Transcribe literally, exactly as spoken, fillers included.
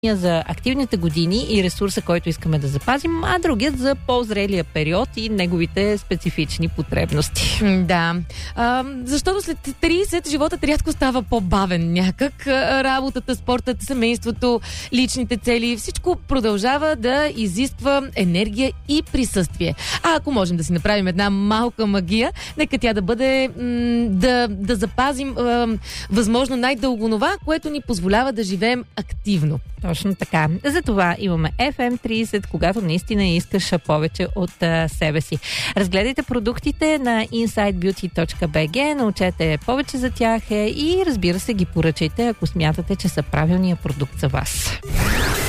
за активните години и ресурса, който искаме да запазим, а другият за по-зрелия период и неговите специфични потребности. Да. А, защото след трийсет животът рядко става по-бавен някак. Работата, спортът, семейството, личните цели, всичко продължава да изисква енергия и присъствие. А ако можем да си направим една малка магия, нека тя да бъде м- да, да запазим м- възможно най-дълго това, което ни позволява да живеем активно. Точно така. Затова имаме Еф Ем трийсет, когато наистина искаш повече от а, себе си. Разгледайте продуктите на инсайд бюти точка би джи, научете повече за тях и разбира се ги поръчайте, ако смятате, че са правилният продукт за вас.